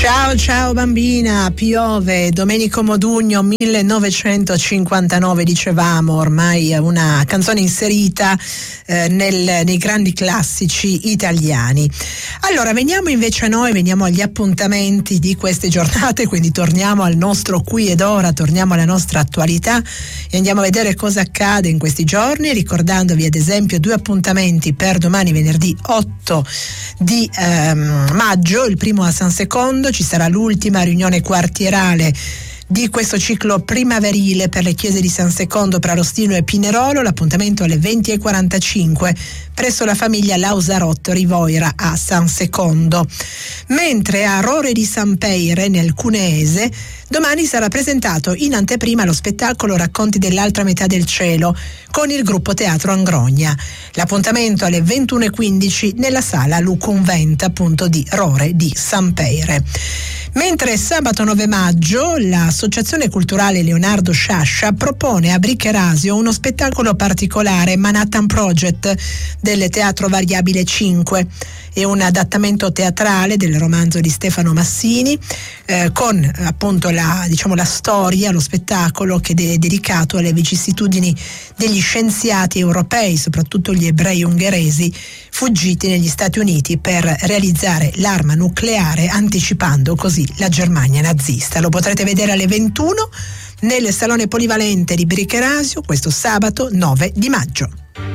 Ciao bambina, piove, Domenico Modugno, 1959, dicevamo, ormai una canzone inserita nei grandi classici italiani. Allora, veniamo invece a noi, veniamo agli appuntamenti di queste giornate, quindi torniamo al nostro qui ed ora, torniamo alla nostra attualità e andiamo a vedere cosa accade in questi giorni, ricordandovi ad esempio 2 appuntamenti per domani, venerdì 8 di maggio, il primo a San Secondo, ci sarà l'ultima riunione quartierale di questo ciclo primaverile per le chiese di San Secondo, Prarostino e Pinerolo. L'appuntamento alle 20:45 presso la famiglia Lausarotto Rivoira a San Secondo. Mentre a Rore di San Peire, nel Cuneese, domani sarà presentato in anteprima lo spettacolo Racconti dell'altra metà del cielo con il gruppo Teatro Angrogna. L'appuntamento alle 21:15 nella sala Lucunvent, appunto, di Rore di San Peire. Mentre sabato 9 maggio l'Associazione Culturale Leonardo Sciascia propone a Briccherasio uno spettacolo particolare, Manhattan Project, del Teatro Variabile 5. È un adattamento teatrale del romanzo di Stefano Massini, con appunto la storia, lo spettacolo che è dedicato alle vicissitudini degli scienziati europei, soprattutto gli ebrei ungheresi, fuggiti negli Stati Uniti per realizzare l'arma nucleare, anticipando così la Germania nazista. Lo potrete vedere alle 21 nel Salone Polivalente di Briccherasio questo sabato 9 di maggio.